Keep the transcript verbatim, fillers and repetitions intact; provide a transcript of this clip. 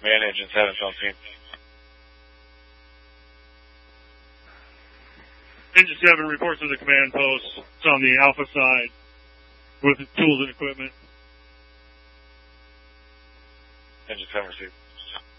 Command Engine seven, film scene. Engine seven reports to the command post. It's on the Alpha side with the tools and equipment. Engine seven received.